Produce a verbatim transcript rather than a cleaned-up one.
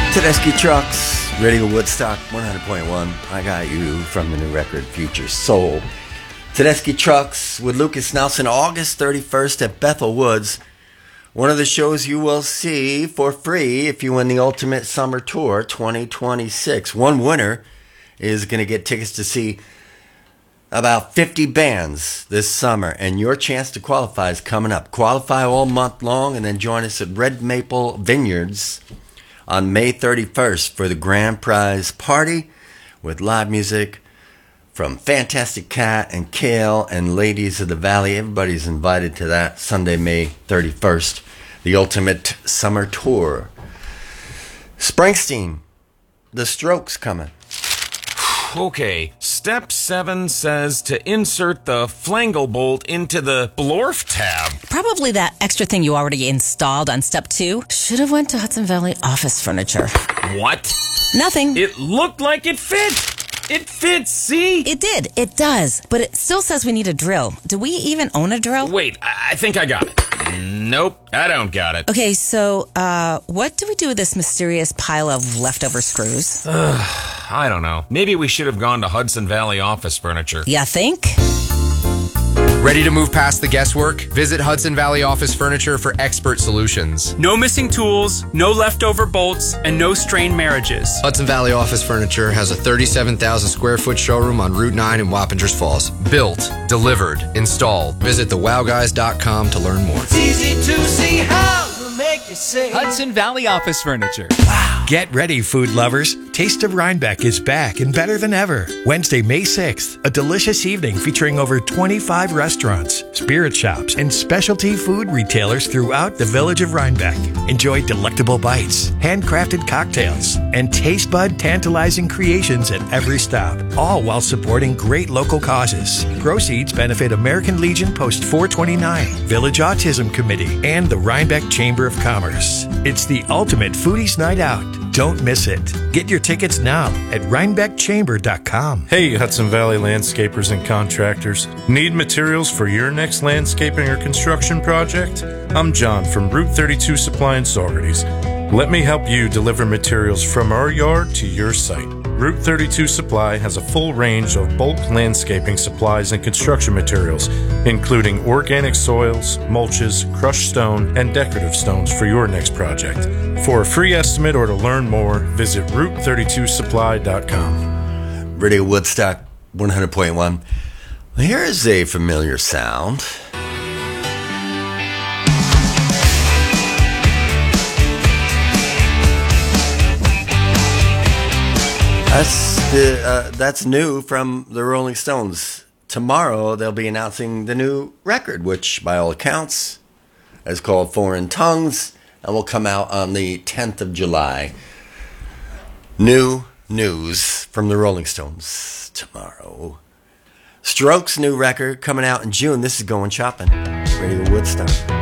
Tedeschi Trucks, Radio Woodstock, one hundred point one. I got you from the new record, Future Soul. Tedeschi Trucks with Lucas Nelson, August thirty-first at Bethel Woods. One of the shows you will see for free if you win the Ultimate Summer Tour twenty twenty-six. One winner is going to get tickets to see about fifty bands this summer, and your chance to qualify is coming up. Qualify all month long and then join us at Red Maple Vineyards on May thirty-first for the grand prize party with live music from Fantastic Cat and Kale and Ladies of the Valley. Everybody's invited to that Sunday, May thirty-first, the Ultimate Summer Tour. Springsteen, The Strokes coming. Okay, step seven says to insert the flangle bolt into the Blorf tab. Probably that extra thing you already installed on step two. Should have went to Hudson Valley Office Furniture. What? Nothing. It looked like it fit. It fits, see? It did. It does. But it still says we need a drill. Do we even own a drill? Wait, I, I think I got it. Nope, I don't got it. Okay, so uh, what do we do with this mysterious pile of leftover screws? I don't know. Maybe we should have gone to Hudson Valley Office Furniture. Ya think? Ready to move past the guesswork? Visit Hudson Valley Office Furniture for expert solutions. No missing tools, no leftover bolts, and no strained marriages. Hudson Valley Office Furniture has a thirty-seven thousand square foot showroom on Route nine in Wappingers Falls. Built, delivered, installed. Visit the wow guys dot com to learn more. It's easy to see how we'll make you say Hudson Valley Office Furniture. Get ready, food lovers. Taste of Rhinebeck is back and better than ever. Wednesday, May sixth, a delicious evening featuring over twenty-five restaurants, spirit shops, and specialty food retailers throughout the village of Rhinebeck. Enjoy delectable bites, handcrafted cocktails, and taste bud tantalizing creations at every stop, all while supporting great local causes. Proceeds benefit American Legion Post four twenty-nine, Village Autism Committee, and the Rhinebeck Chamber of Commerce. It's the ultimate foodies night out. Don't miss it. Get your tickets now at rhinebeck chamber dot com. Hey, Hudson Valley landscapers and contractors. Need materials for your next landscaping or construction project? I'm John from Route thirty-two Supply in Saugerties. Let me help you deliver materials from our yard to your site. Route thirty-two Supply has a full range of bulk landscaping supplies and construction materials, including organic soils, mulches, crushed stone, and decorative stones for your next project. For a free estimate or to learn more, visit route thirty-two supply dot com. Radio Woodstock, one hundred point one. Well, here is a familiar sound. That's the uh, that's new from the Rolling Stones. Tomorrow they'll be announcing the new record, which by all accounts is called Foreign Tongues, and will come out on the tenth of July. New news from the Rolling Stones tomorrow. Strokes' new record coming out in June. This is Going Shopping. Radio Woodstock.